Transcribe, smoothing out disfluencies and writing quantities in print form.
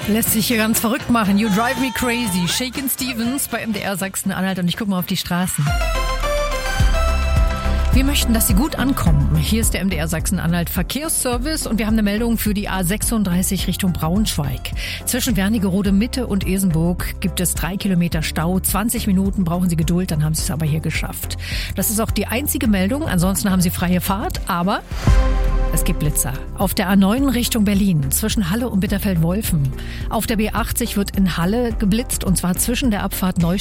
Lässt sich hier ganz verrückt machen. You drive me crazy. Shakin' Stevens bei MDR Sachsen-Anhalt. Und ich gucke mal auf die Straßen. Wir möchten, dass Sie gut ankommen. Hier ist der MDR Sachsen-Anhalt Verkehrsservice und wir haben eine Meldung für die A36 Richtung Braunschweig. Zwischen Wernigerode Mitte und Esenburg gibt es 3 Kilometer Stau. 20 Minuten brauchen Sie Geduld, dann haben Sie es aber hier geschafft. Das ist auch die einzige Meldung. Ansonsten haben Sie freie Fahrt, aber es gibt Blitzer. Auf der A9 Richtung Berlin, zwischen Halle und Bitterfeld-Wolfen. Auf der B80 wird in Halle geblitzt und zwar zwischen der Abfahrt Neustadt